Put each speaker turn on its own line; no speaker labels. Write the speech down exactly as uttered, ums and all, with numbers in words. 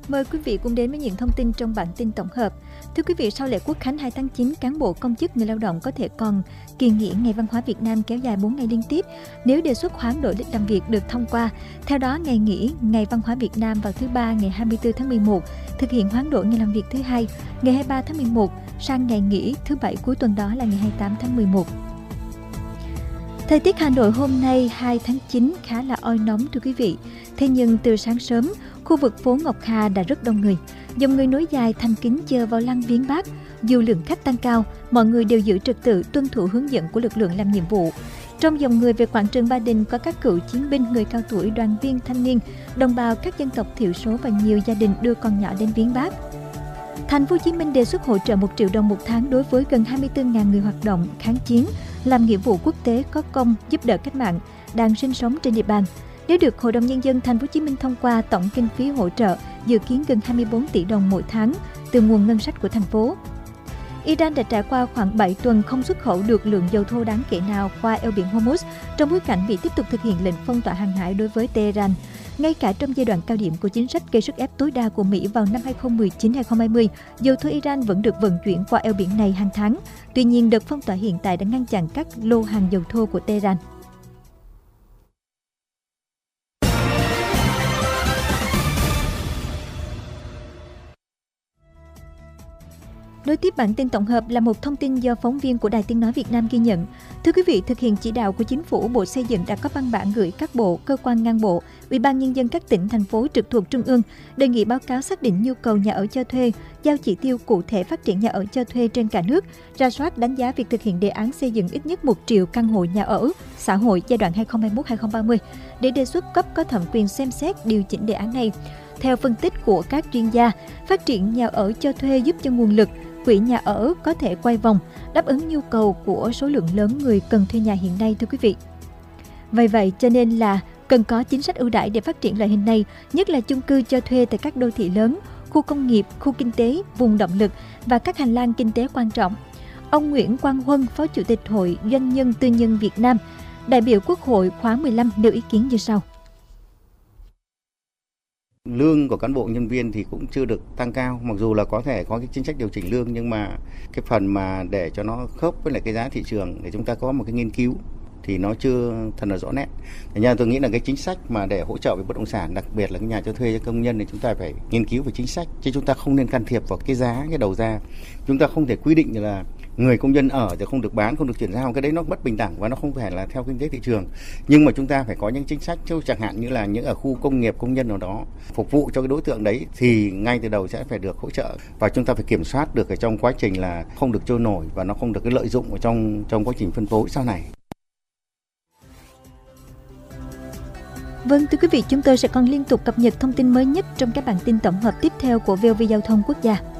Mời quý vị cùng đến với những thông tin trong bản tin tổng hợp. Thưa quý vị, sau lễ Quốc khánh hai tháng chín, cán bộ công chức người lao động có thể còn kỳ nghỉ Ngày Văn hóa Việt Nam kéo dài bốn ngày liên tiếp nếu đề xuất hoán đổi lịch làm việc được thông qua. Theo đó, ngày nghỉ Ngày Văn hóa Việt Nam vào thứ Ba ngày hai mươi tư tháng mười một, thực hiện hoán đổi ngày làm việc thứ Hai ngày hai mươi ba tháng mười một sang ngày nghỉ thứ Bảy cuối tuần đó là ngày hai mươi tám tháng mười một. Thời tiết Hà Nội hôm nay hai tháng chín khá là oi nóng thưa quý vị. Thế nhưng từ sáng sớm, khu vực phố Ngọc Hà đã rất đông người. Dòng người nối dài thành kính chờ vào lăng Viếng Bắc. Dù lượng khách tăng cao, mọi người đều giữ trật tự, tuân thủ hướng dẫn của lực lượng làm nhiệm vụ. Trong dòng người về quảng trường Ba Đình có các cựu chiến binh, người cao tuổi, đoàn viên thanh niên, đồng bào các dân tộc thiểu số và nhiều gia đình đưa con nhỏ đến viếng Bắc. Thành phố Hồ Chí Minh đề xuất hỗ trợ một triệu đồng một tháng đối với gần hai mươi tư nghìn người hoạt động kháng chiến, làm nghĩa vụ quốc tế có công giúp đỡ cách mạng đang sinh sống trên địa bàn. Nếu được Hội đồng Nhân dân Thành phố Hồ Chí Minh thông qua, tổng kinh phí hỗ trợ dự kiến gần hai mươi bốn tỷ đồng mỗi tháng từ nguồn ngân sách của thành phố. Iran đã trải qua khoảng bảy tuần không xuất khẩu được lượng dầu thô đáng kể nào qua eo biển Hormuz trong bối cảnh bị tiếp tục thực hiện lệnh phong tỏa hàng hải đối với Tehran. Ngay cả trong giai đoạn cao điểm của chính sách gây sức ép tối đa của Mỹ vào năm hai không một chín hai không hai không, dầu thô Iran vẫn được vận chuyển qua eo biển này hàng tháng. Tuy nhiên, đợt phong tỏa hiện tại đã ngăn chặn các lô hàng dầu thô của Tehran. Nối tiếp bản tin tổng hợp là một thông tin do phóng viên của Đài Tiếng nói Việt Nam ghi nhận. Thưa quý vị, thực hiện chỉ đạo của Chính phủ, Bộ Xây dựng đã có văn bản gửi các bộ, cơ quan ngang bộ, Ủy ban Nhân dân các tỉnh, thành phố trực thuộc Trung ương, đề nghị báo cáo xác định nhu cầu nhà ở cho thuê, giao chỉ tiêu cụ thể phát triển nhà ở cho thuê trên cả nước, rà soát đánh giá việc thực hiện đề án xây dựng ít nhất một triệu căn hộ nhà ở xã hội giai đoạn hai nghìn không trăm hai mươi mốt đến hai nghìn không trăm ba mươi để đề xuất cấp có thẩm quyền xem xét điều chỉnh đề án này. Theo phân tích của các chuyên gia, phát triển nhà ở cho thuê giúp cho nguồn lực quỹ nhà ở có thể quay vòng, đáp ứng nhu cầu của số lượng lớn người cần thuê nhà hiện nay thưa quý vị. Vì vậy cho nên là cần có chính sách ưu đãi để phát triển loại hình này, nhất là chung cư cho thuê tại các đô thị lớn, khu công nghiệp, khu kinh tế, vùng động lực và các hành lang kinh tế quan trọng. Ông Nguyễn Quang Huân, Phó Chủ tịch Hội Doanh nhân Tư nhân Việt Nam, đại biểu Quốc hội khóa mười lăm nêu ý kiến như sau.
Lương của cán bộ nhân viên thì cũng chưa được tăng cao, mặc dù là có thể có cái chính sách điều chỉnh lương, nhưng mà cái phần mà để cho nó khớp với lại cái giá thị trường để chúng ta có một cái nghiên cứu thì nó chưa thật là rõ nét. Thành ra tôi nghĩ là cái chính sách mà để hỗ trợ về bất động sản, đặc biệt là cái nhà cho thuê cho công nhân, thì chúng ta phải nghiên cứu về chính sách, chứ chúng ta không nên can thiệp vào cái giá, cái đầu ra. Chúng ta không thể quy định là người công nhân ở thì không được bán, không được chuyển giao, cái đấy nó bất bình đẳng và nó không phải là theo kinh tế thị trường. Nhưng mà chúng ta phải có những chính sách, chẳng hạn như là những ở khu công nghiệp công nhân nào đó phục vụ cho cái đối tượng đấy thì ngay từ đầu sẽ phải được hỗ trợ, và chúng ta phải kiểm soát được ở trong quá trình là không được trôi nổi và nó không được cái lợi dụng ở trong trong quá trình phân phối sau này.
Vâng, thưa quý vị, chúng tôi sẽ còn liên tục cập nhật thông tin mới nhất trong các bản tin tổng hợp tiếp theo của vê o vê Giao thông Quốc gia.